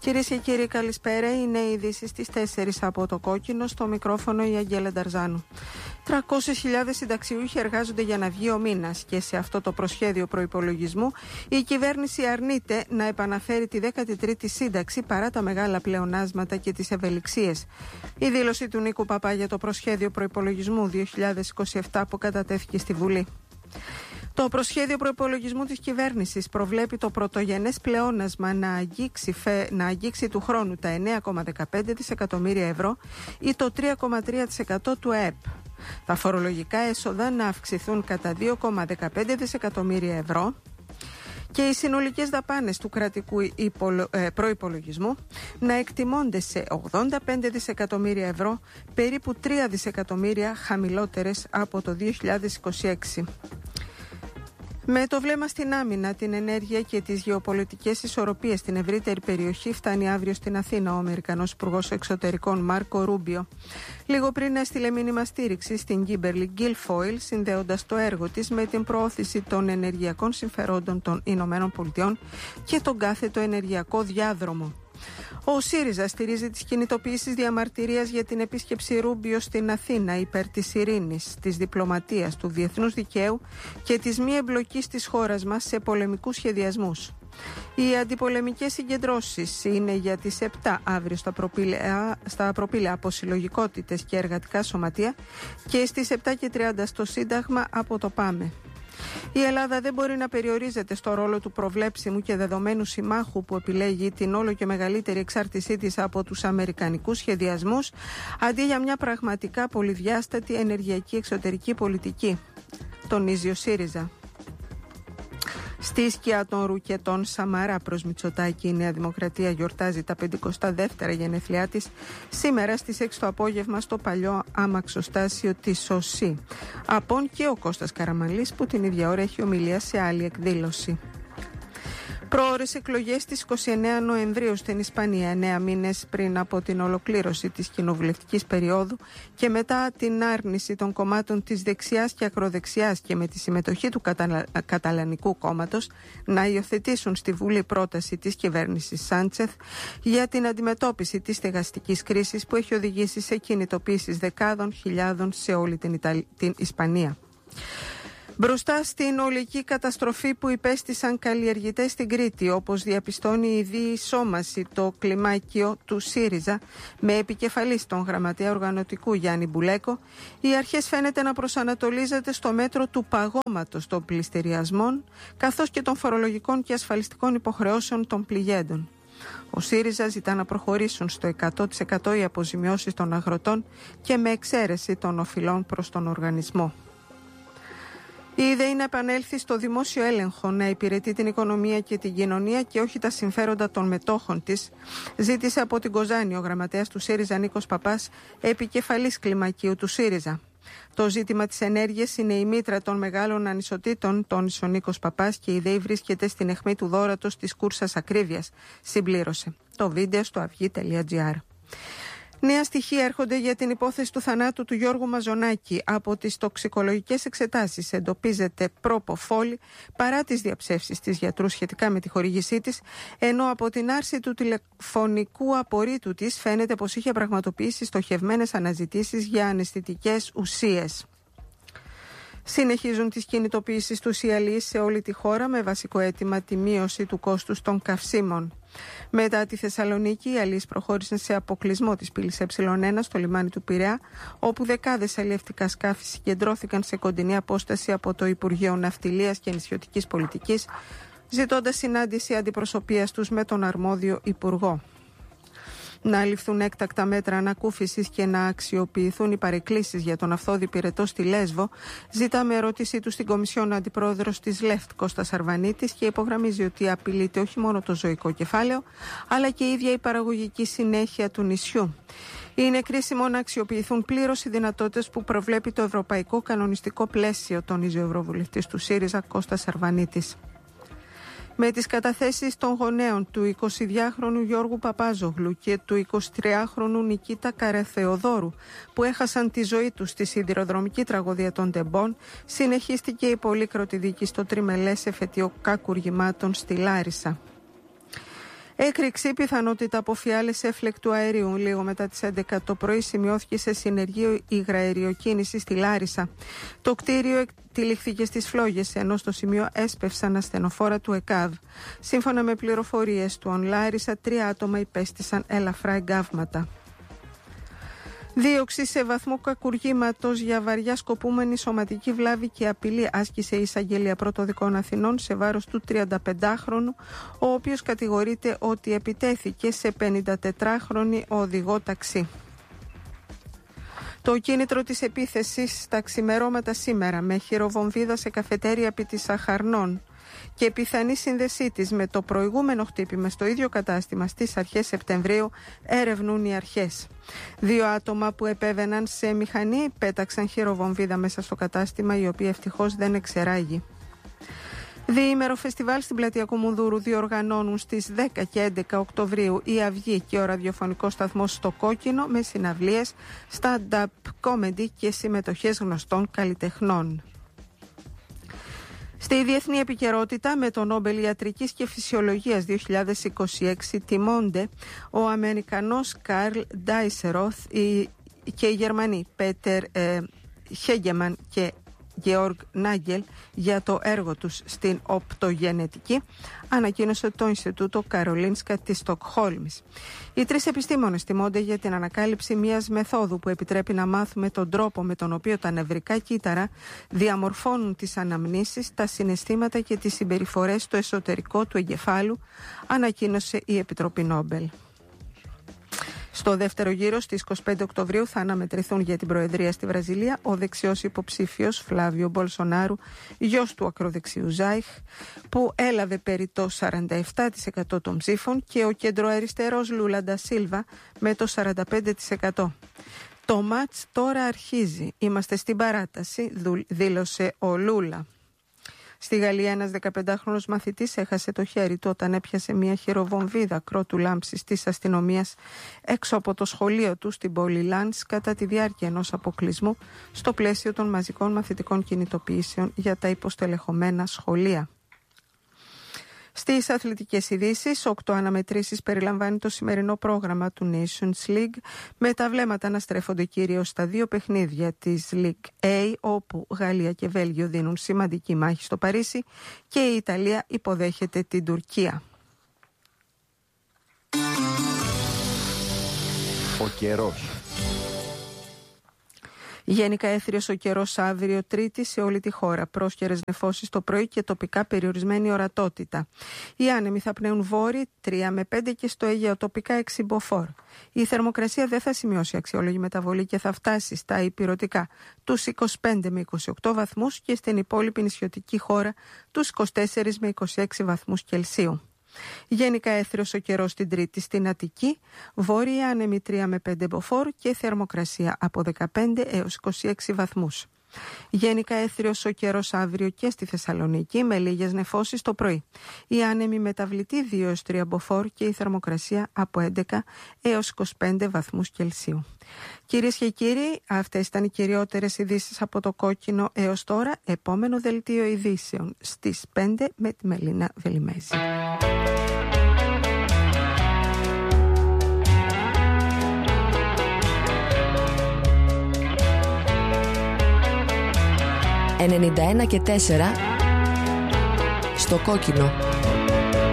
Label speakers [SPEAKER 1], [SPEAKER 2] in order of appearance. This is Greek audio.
[SPEAKER 1] Κυρίες και κύριοι, καλησπέρα. Είναι οι ειδήσεις στις 4 από το Κόκκινο. Στο μικρόφωνο η Αγγέλα Νταρζάνου. 300.000 συνταξιούχοι εργάζονται για να βγει ο μήνας και σε αυτό το προσχέδιο προϋπολογισμού η κυβέρνηση αρνείται να επαναφέρει τη 13η σύνταξη παρά τα μεγάλα πλεονάσματα και τις ευελιξίες. Η δήλωση του Νίκου Παπά για το προσχέδιο προϋπολογισμού 2027 που κατατέθηκε στη Βουλή. Το προσχέδιο προϋπολογισμού της κυβέρνησης προβλέπει το πρωτογενές πλεόνασμα να αγγίξει του χρόνου τα 9,15 δισεκατομμύρια ευρώ ή το 3,3% του ΑΕΠ. Τα φορολογικά έσοδα να αυξηθούν κατά 2,15 δισεκατομμύρια ευρώ και οι συνολικές δαπάνες του κρατικού προϋπολογισμού να εκτιμώνται σε 85 δισεκατομμύρια ευρώ, περίπου 3 δισεκατομμύρια χαμηλότερες από το 2026. Με το βλέμμα στην άμυνα, την ενέργεια και τις γεωπολιτικές ισορροπίες στην ευρύτερη περιοχή, φτάνει αύριο στην Αθήνα ο Αμερικανός Υπουργός Εξωτερικών Μάρκο Ρούμπιο. Λίγο πριν έστειλε μήνυμα στήριξη στην Κίμπερλι Γκίλφόιλ, συνδέοντας το έργο της με την προώθηση των ενεργειακών συμφερόντων των Ηνωμένων Πολιτειών και τον κάθετο ενεργειακό διάδρομο. Ο ΣΥΡΙΖΑ στηρίζει τις κινητοποιήσεις διαμαρτυρίας για την επίσκεψη Ρούμπιο στην Αθήνα υπέρ της ειρήνης, της διπλωματίας, του διεθνούς δικαίου και της μη εμπλοκής της χώρας μας σε πολεμικούς σχεδιασμούς. Οι αντιπολεμικές συγκεντρώσεις είναι για τις 7 αύριο στα προπήλαια από συλλογικότητες και εργατικά σωματεία και στις 7:30 στο Σύνταγμα από το ΠΑΜΕ. Η Ελλάδα δεν μπορεί να περιορίζεται στο ρόλο του προβλέψιμου και δεδομένου συμμάχου που επιλέγει την όλο και μεγαλύτερη εξάρτησή της από τους αμερικανικούς σχεδιασμούς, αντί για μια πραγματικά πολυδιάστατη ενεργειακή εξωτερική πολιτική, τονίζει ο ΣΥΡΙΖΑ. Στη σκιά των ρουκετών Σαμαρά προς Μητσοτάκη, η Νέα Δημοκρατία γιορτάζει τα 52η γενέθλιά της σήμερα στις 6 το απόγευμα στο παλιό άμαξοστάσιο της ΟΣΥ. Απόν και ο Κώστας Καραμανλής που την ίδια ώρα έχει ομιλία σε άλλη εκδήλωση. Προώρες εκλογές στις 29 Νοεμβρίου στην Ισπανία, 9 μήνες πριν από την ολοκλήρωση της κοινοβουλευτικής περίοδου και μετά την άρνηση των κομμάτων της δεξιάς και ακροδεξιάς και με τη συμμετοχή του Καταλανικού κόμματος να υιοθετήσουν στη Βουλή πρόταση της κυβέρνησης Σάντσεθ για την αντιμετώπιση της στεγαστικής κρίσης που έχει οδηγήσει σε κινητοποίησεις δεκάδων χιλιάδων σε όλη την Ισπανία. Μπροστά στην ολική καταστροφή που υπέστησαν καλλιεργητές στην Κρήτη, όπως διαπιστώνει η διεισόμαση το κλιμάκιο του ΣΥΡΙΖΑ με επικεφαλής τον γραμματέα οργανωτικού Γιάννη Μπουλέκο, οι αρχές φαίνεται να προσανατολίζεται στο μέτρο του παγώματος των πληστηριασμών καθώς και των φορολογικών και ασφαλιστικών υποχρεώσεων των πληγέντων. Ο ΣΥΡΙΖΑ ζητά να προχωρήσουν στο 100% οι αποζημιώσεις των αγροτών και με εξαίρεση των οφειλών προς τον οργανισμό. Η ιδέα είναι να επανέλθει στο δημόσιο έλεγχο, να υπηρετεί την οικονομία και την κοινωνία και όχι τα συμφέροντα των μετόχων της, ζήτησε από την Κοζάνη ο γραμματέας του ΣΥΡΙΖΑ Νίκος Παπάς, επικεφαλής κλιμακίου του ΣΥΡΙΖΑ. Το ζήτημα της ενέργειας είναι η μήτρα των μεγάλων ανισοτήτων, τόνισε ο Νίκος Παπάς, και η ΔΕΗ βρίσκεται στην αιχμή του δώρατος της κούρσας ακρίβειας, συμπλήρωσε. Το βίντεο στο αυγή.gr. Νέα στοιχεία έρχονται για την υπόθεση του θανάτου του Γιώργου Μαζονάκη. Από τις τοξικολογικές εξετάσεις εντοπίζεται προποφόλη παρά τις διαψεύσεις της γιατρού σχετικά με τη χορήγησή της, ενώ από την άρση του τηλεφωνικού απορρίτου της φαίνεται πως είχε πραγματοποιήσει στοχευμένες αναζητήσεις για αναισθητικές ουσίες. Συνεχίζουν τις κινητοποιήσεις του ΙΑΛΗ σε όλη τη χώρα με βασικό αίτημα τη μείωση του κόστους των καυσίμων. Μετά τη Θεσσαλονίκη, οι αλλοίς προχώρησαν σε αποκλεισμό της πύλης Ε1 στο λιμάνι του Πειραιά, όπου δεκάδες αλλιευτικά σκάφη συγκεντρώθηκαν σε κοντινή απόσταση από το Υπουργείο Ναυτιλίας και Νησιωτικής Πολιτικής, ζητώντας συνάντηση αντιπροσωπείας τους με τον αρμόδιο Υπουργό. Να ληφθούν έκτακτα μέτρα ανακούφισης και να αξιοποιηθούν οι παρεκκλήσεις για τον αυθόδη πυρετό στη Λέσβο, ζητά με ερώτησή του στην Κομισιόν ο αντιπρόεδρος της ΛΕΦΤ Κώστας Αρβανίτης και υπογραμμίζει ότι απειλείται όχι μόνο το ζωικό κεφάλαιο, αλλά και η ίδια η παραγωγική συνέχεια του νησιού. Είναι κρίσιμο να αξιοποιηθούν πλήρως οι δυνατότητες που προβλέπει το ευρωπαϊκό κανονιστικό πλαίσιο, τονίζει ο ευρωβουλευτής του ΣΥΡΙΖΑ Κώστας Αρβανίτης. Με τις καταθέσεις των γονέων του 22χρονου Γιώργου Παπάζογλου και του 23χρονου Νικήτα Καραθεοδόρου που έχασαν τη ζωή τους στη σιδηροδρομική τραγωδία των Τεμπών, συνεχίστηκε η πολύκροτη δίκη στο τριμελές εφετείο κακουργημάτων στη Λάρισα. Έκρηξη, πιθανότητα από φιάλες έφλεκτου αερίου. Λίγο μετά τις 11 το πρωί σημειώθηκε σε συνεργείο υγραεριοκίνηση στη Λάρισα. Το κτίριο τυλίχθηκε στις φλόγες, ενώ στο σημείο έσπευσαν ασθενοφόρα του ΕΚΑΒ. Σύμφωνα με πληροφορίες του Λάρισα, 3 άτομα υπέστησαν ελαφρά εγκάβματα. Δίωξη σε βαθμό κακουργήματος για βαριά σκοπούμενη σωματική βλάβη και απειλή άσκησε η Εισαγγελία Πρωτοδικών Αθηνών σε βάρος του 35χρονου, ο οποίος κατηγορείται ότι επιτέθηκε σε 54χρονη οδηγό ταξί. Το κίνητρο της επίθεσης στα ξημερώματα σήμερα, με χειροβομβίδα σε καφετέρια επί της Σαχαρνών και πιθανή σύνδεσή της με το προηγούμενο χτύπημα στο ίδιο κατάστημα στις αρχές Σεπτεμβρίου, ερευνούν οι αρχές. 2 άτομα που επέβαιναν σε μηχανή πέταξαν χειροβομβίδα μέσα στο κατάστημα, η οποία ευτυχώς δεν εξεράγει. Διήμερο φεστιβάλ στην πλατεία Κουμουνδούρου διοργανώνουν στις 10 και 11 Οκτωβρίου η Αυγή και ο ραδιοφωνικός σταθμός στο Κόκκινο, με συναυλίες, stand-up comedy και συμμετοχές γνωστών καλλιτεχνών. Στη διεθνή επικαιρότητα, με το Νόμπελ Ιατρικής και Φυσιολογίας 2026 τιμώνται ο Αμερικανός Καρλ Ντάισεροθ και οι Γερμανοί Πέτερ Χέγκεμαν και Γεώργ Νάγκελ για το έργο τους στην οπτογενετική, ανακοίνωσε το Ινστιτούτο Καρολίνσκα της Στοκχόλμης. Οι 3 επιστήμονες τιμώνται για την ανακάλυψη μιας μεθόδου που επιτρέπει να μάθουμε τον τρόπο με τον οποίο τα νευρικά κύτταρα διαμορφώνουν τις αναμνήσεις, τα συναισθήματα και τις συμπεριφορές στο εσωτερικό του εγκεφάλου, ανακοίνωσε η Επιτροπή Νόμπελ. Στο δεύτερο γύρο, στις 25 Οκτωβρίου, θα αναμετρηθούν για την Προεδρία στη Βραζιλία ο δεξιός υποψήφιος Φλάβιο Μπολσονάρου, γιος του ακροδεξιού Ζάιχ, που έλαβε περί το 47% των ψήφων, και ο κεντροαριστερός Λούλα ντα Σίλβα με το 45%. Το μάτς τώρα αρχίζει. Είμαστε στην παράταση, δήλωσε ο Λούλα. Στη Γαλλία, ένας 15χρονος μαθητής έχασε το χέρι του όταν έπιασε μια χειροβομβίδα κρότου λάμψης της αστυνομίας έξω από το σχολείο του στην πόλη Λάνς κατά τη διάρκεια ενός αποκλεισμού στο πλαίσιο των μαζικών μαθητικών κινητοποιήσεων για τα υποστελεχωμένα σχολεία. Στις αθλητικές ειδήσεις, 8 αναμετρήσεις περιλαμβάνει το σημερινό πρόγραμμα του Nations League, με τα βλέμματα να στρέφονται κυρίως στα 2 παιχνίδια της League A, όπου Γαλλία και Βέλγιο δίνουν σημαντική μάχη στο Παρίσι και η Ιταλία υποδέχεται την Τουρκία.
[SPEAKER 2] Ο καιρός.
[SPEAKER 1] Γενικά έθριος ο καιρός αύριο Τρίτη σε όλη τη χώρα. Πρόσκαιρες νεφώσεις το πρωί και τοπικά περιορισμένη ορατότητα. Οι άνεμοι θα πνέουν βόρειοι 3 με 5 και στο Αιγαίο τοπικά 6 μποφόρ. Η θερμοκρασία δεν θα σημειώσει αξιόλογη μεταβολή και θα φτάσει στα ηπειρωτικά τους 25 με 28 βαθμούς και στην υπόλοιπη νησιωτική χώρα τους 24 με 26 βαθμούς Κελσίου. Γενικά έθριος ο καιρός την Τρίτη στην Αττική, βόρεια άνεμοι 3 με 5 μποφόρ και θερμοκρασία από 15 έως 26 βαθμούς. Γενικά έθριος ο καιρός αύριο και στη Θεσσαλονίκη, με λίγες νεφώσεις το πρωί. Η άνεμη μεταβλητή 2 έως 3 μποφόρ και η θερμοκρασία από 11 έως 25 βαθμούς Κελσίου. Κυρίες και κύριοι, αυτές ήταν οι κυριότερες ειδήσεις από το Κόκκινο έως τώρα. Επόμενο δελτίο ειδήσεων στις 5 με τη Μελίνα Βελιμέζη. «91 και 4» στο Κόκκινο.